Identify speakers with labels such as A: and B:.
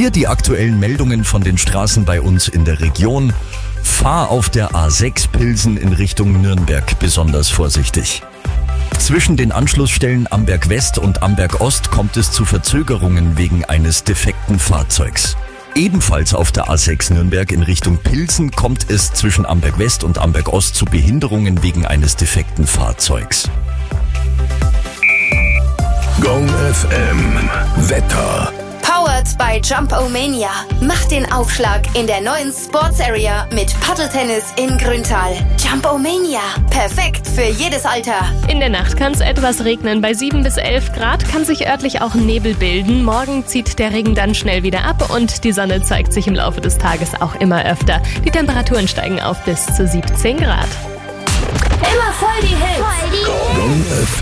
A: Hier die aktuellen Meldungen von den Straßen bei uns in der Region. Fahr auf der A6 Pilsen in Richtung Nürnberg besonders vorsichtig. Zwischen den Anschlussstellen Amberg West und Amberg Ost kommt es zu Verzögerungen wegen eines defekten Fahrzeugs. Ebenfalls auf der A6 Nürnberg in Richtung Pilsen kommt es zwischen Amberg West und Amberg Ost zu Behinderungen wegen eines defekten Fahrzeugs.
B: Gong FM Wetter.
C: Powered by Jump-O-Mania. Mach den Aufschlag in der neuen Sports Area mit Paddeltennis in Grüntal. Jump-O-Mania. Perfekt für jedes Alter.
D: In der Nacht kann es etwas regnen. Bei 7 bis 11 Grad kann sich örtlich auch Nebel bilden. Morgen zieht der Regen dann schnell wieder ab und die Sonne zeigt sich im Laufe des Tages auch immer öfter. Die Temperaturen steigen auf bis zu 17 Grad.
C: Immer voll die Hits.
B: Gong FM.